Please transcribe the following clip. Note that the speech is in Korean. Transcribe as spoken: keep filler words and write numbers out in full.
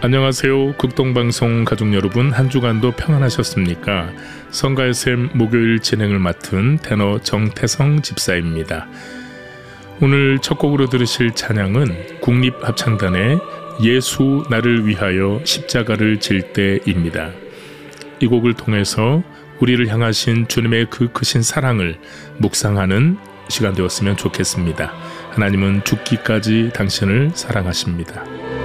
안녕하세요. 극동방송 가족 여러분, 한 주간도 평안하셨습니까? 성가의샘 목요일 진행을 맡은 테너 정태성 집사입니다. 오늘 첫 곡으로 들으실 찬양은 국립합창단의 예수 나를 위하여 십자가를 질 때입니다. 이 곡을 통해서 우리를 향하신 주님의 그 크신 사랑을 묵상하는 시간 되었으면 좋겠습니다. 하나님은 죽기까지 당신을 사랑하십니다.